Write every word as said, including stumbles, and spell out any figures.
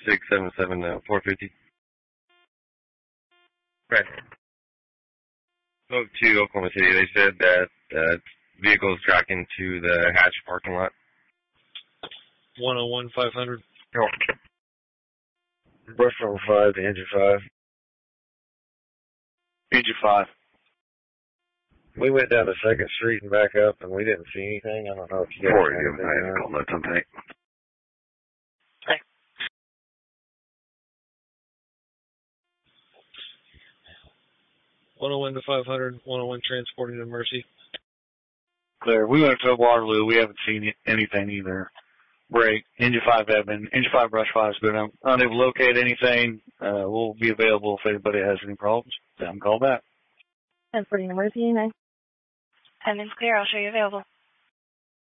six seven seven uh, four fifty. Right. Spoke to Oklahoma City. They said that uh, vehicles tracking to the Hatch parking lot. one oh one five hundred. Oh. Brush number five to engine five. Engine five. We went down to second Street and back up, and we didn't see anything. I don't know if you guys Four, had you anything I or called not. that something. one oh one to five hundred, one oh one transporting to Mercy. Clear. We went to Waterloo. We haven't seen anything either. Break. Engine five admin. Engine five brush five has been unable to locate anything. Uh, we'll be available if anybody has any problems. Then call back. Transporting to Mercy, nine. Attendance clear. I'll show you available.